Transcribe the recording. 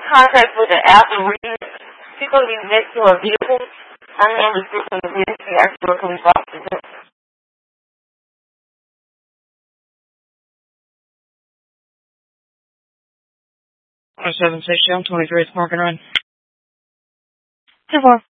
contact with an app and she's going to be next to a vehicle. I'm in the system of the ministry, actually, police officer. Oh, 760 on 23th Market Run. 2-4.